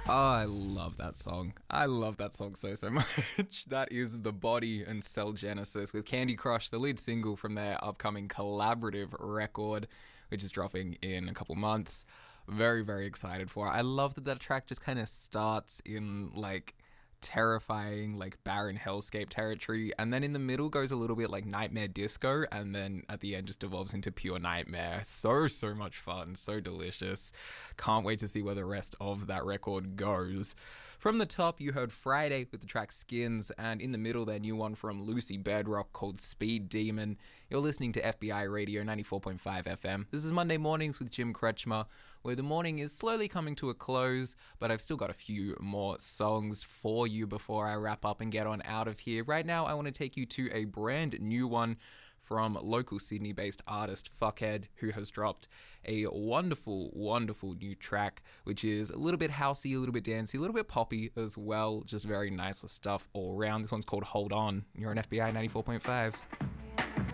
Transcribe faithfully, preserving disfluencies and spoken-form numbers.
Oh, I love that song. I love that song so, so much. That is The Body and Cell Genesis with Candy Crush, the lead single from their upcoming collaborative record, which is dropping in a couple months. Very, very excited for it. I love that that track just kind of starts in, like, terrifying, like, barren hellscape territory, and then in the middle goes a little bit like Nightmare Disco, and then at the end just evolves into pure nightmare. So, so much fun, so delicious. Can't wait to see where the rest of that record goes. From the top, you heard Friday with the track Skins, and in the middle, their new one from Lucy Bedrock called Speed Demon. You're listening to F B I Radio ninety-four point five F M. This is Monday Mornings with Jim Kretschmer, where the morning is slowly coming to a close, but I've still got a few more songs for you before I wrap up and get on out of here. Right now, I want to take you to a brand new one from local Sydney-based artist Fuckhead, who has dropped a wonderful, wonderful new track, which is a little bit housey, a little bit dancey, a little bit poppy as well. Just very nice stuff all around. This one's called Hold On. You're on F B I ninety-four point five.